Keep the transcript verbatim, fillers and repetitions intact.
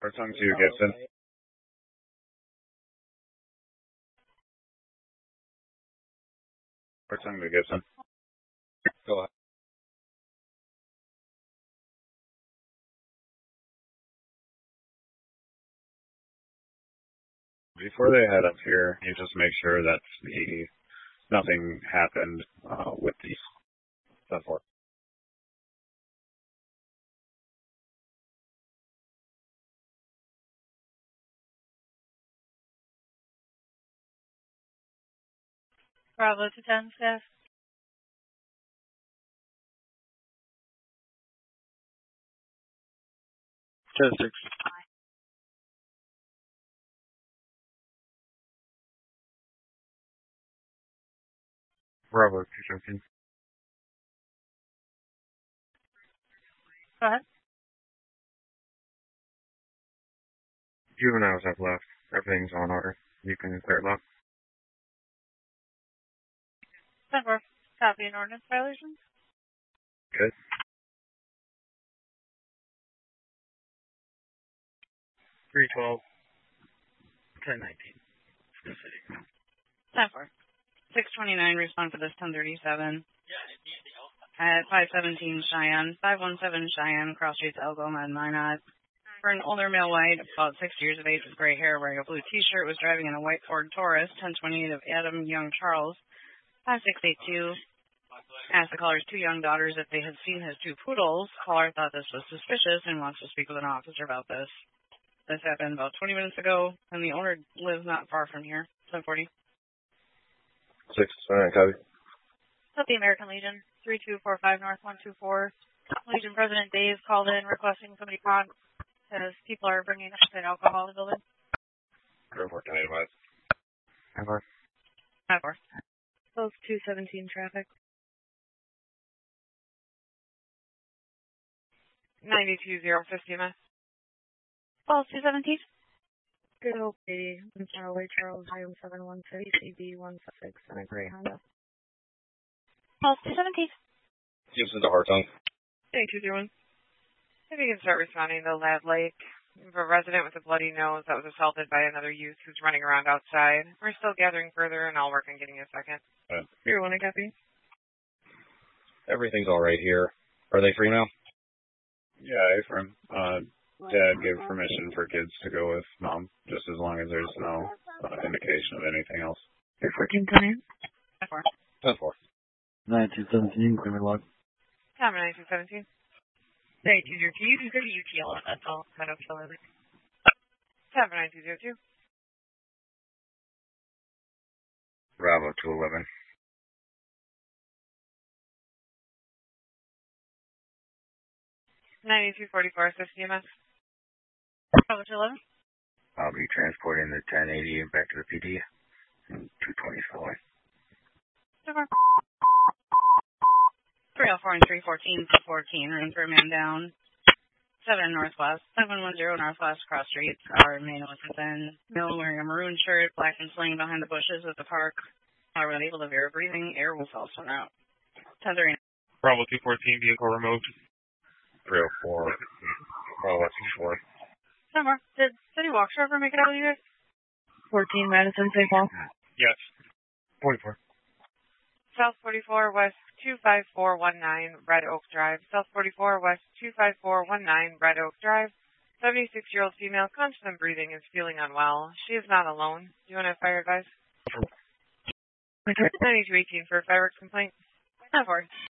Tongue to Gibson. Tongue to Gibson. Go ahead. Before they head up here, you just make sure that the nothing happened uh, with these. That's all. Bravo to ten, staff. ten six. Bravo, two seventeen. Go ahead. Juveniles have left. Everything's on order. You can clear it up. ten four. Copy an ordinance violation. Good. three twelve. ten nineteen. ten four. six twenty-nine, respond for this ten thirty-seven. At five seventeen Cheyenne, five one seven Cheyenne, cross streets Algoma and Minot. For an older male white, about sixty years of age with gray hair, wearing a blue t-shirt, was driving in a white Ford Taurus, ten twenty-eight of Adam Young Charles, five six eight two. Asked the caller's two young daughters if they had seen his two poodles. Caller thought this was suspicious and wants to speak with an officer about this. This happened about twenty minutes ago, and the owner lives not far from here. ten forty. six, alright, copy. The American Legion, three two four five North one two four. Legion President Dave called in requesting somebody caught as people are bringing upside alcohol in the building. Airport, can I advise? Airport. ten four. Both two seventeen traffic. ninety-two zero fifty M S. False two seventeen. Good old lady. I'm Charlie Charles, I M seven one six, C B one six, and a gray Honda. False two seventeen. Gibson to Hartung. two zero one. If you can start responding to Lad Lake. We have a resident with a bloody nose that was assaulted by another youth who's running around outside. We're still gathering further, and I'll work on getting a second. Uh, Zero one, a copy. Everything's all right here. Are they free now? Yeah, Ephraim. Uh, Dad gave permission for kids to go with Mom, just as long as there's no uh, indication of anything else. You're fourteen, come in. ten four. ten four. nineteen seventeen, clear log. Time nineteen seventeen. Say two zero two. You can go to U T L. That's all. I don't feel it. Time nineteen zero two. Bravo two eleven. ninety-two forty-four, fifty M S. Bravo two eleven. I'll be transporting the ten eighty back to the P D. two twenty-four. three oh four and three fourteen, fourteen, room for a man down. seven Northwest, seven one zero Northwest, cross streets. Our main was within. Male wearing a maroon shirt, black and sling behind the bushes at the park. I was able to hear breathing. Air was also out. ten thirty. Bravo two fourteen, vehicle removed. three oh four. Bravo two four. Summer, did City Walk ever make it out with you guys? fourteen Madison, Saint Paul. Yes. forty-four. South forty-four West two five four one nine Red Oak Drive. South forty-four West two five four one nine Red Oak Drive. seventy-six-year-old female, conscious and breathing, is feeling unwell. She is not alone. Do you want to have fire advice? ninety-two eighteen for a fireworks complaint. ten four.